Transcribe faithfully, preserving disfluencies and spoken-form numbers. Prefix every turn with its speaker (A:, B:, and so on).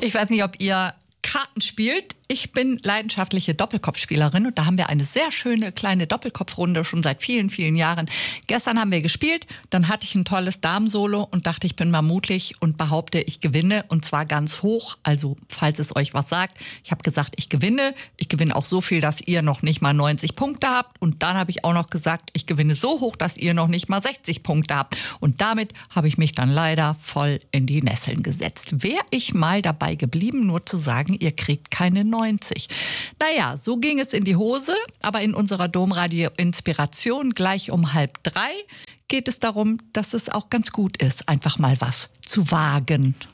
A: Ich weiß nicht, ob ihr Karten spielt. Ich bin leidenschaftliche Doppelkopfspielerin und da haben wir eine sehr schöne kleine Doppelkopfrunde schon seit vielen, vielen Jahren. Gestern haben wir gespielt, dann hatte ich ein tolles Damensolo und dachte, ich bin mal mutig und behaupte, ich gewinne und zwar ganz hoch. Also, falls es euch was sagt, ich habe gesagt, ich gewinne. Ich gewinne auch so viel, dass ihr noch nicht mal neunzig Punkte habt und dann habe ich auch noch gesagt, ich gewinne so hoch, dass ihr noch nicht mal sechzig Punkte habt. Und damit habe ich mich dann leider voll in die Nesseln gesetzt. Wäre ich mal dabei geblieben, nur zu sagen, ihr kriegt keine neunzig. Naja, so ging es in die Hose, aber in unserer Domradio Inspiration gleich um halb drei geht es darum, dass es auch ganz gut ist, einfach mal was zu wagen.